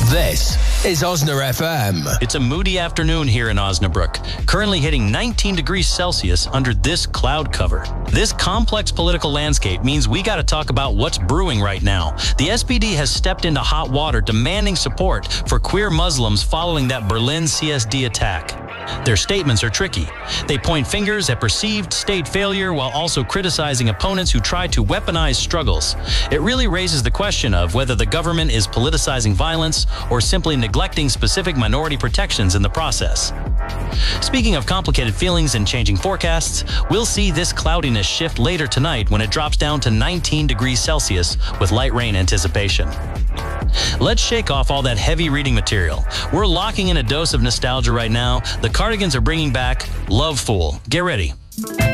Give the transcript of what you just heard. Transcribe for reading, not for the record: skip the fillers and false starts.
This is Osna FM. It's a moody afternoon here in Osnabrück, currently hitting 19 degrees Celsius under this cloud cover. This complex political landscape means we got to talk about what's brewing right now. The SPD has stepped into hot water demanding support for queer Muslims following that Berlin CSD attack. Their statements are tricky. They point fingers at perceived state failure while also criticizing opponents who try to weaponize struggles. It really raises the question of whether the government is politicizing violence or simply neglecting specific minority protections in the process. Speaking of complicated feelings and changing forecasts, we'll see this cloudiness shift later tonight when it drops down to 19 degrees Celsius with light rain anticipation. Let's shake off all that heavy reading material. We're locking in a dose of nostalgia right now. The Cardigans are bringing back Love Fool. Get ready.